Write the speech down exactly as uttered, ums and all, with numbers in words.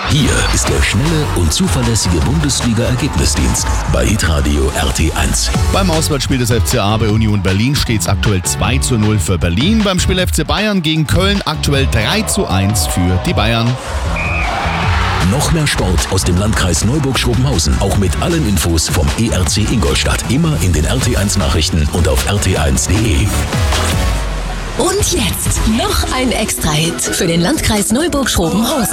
Hier ist der schnelle und zuverlässige Bundesliga-Ergebnisdienst bei Hitradio R T eins. Beim Auswärtsspiel des F C A bei Union Berlin steht es aktuell zwei zu null für Berlin. Beim Spiel F C Bayern gegen Köln aktuell drei zu eins für die Bayern. Noch mehr Sport aus dem Landkreis Neuburg-Schrobenhausen. Auch mit allen Infos vom E R C Ingolstadt. Immer in den R T eins Nachrichten und auf r t eins punkt d e. Und jetzt noch ein Extra-Hit für den Landkreis Neuburg-Schrobenhausen.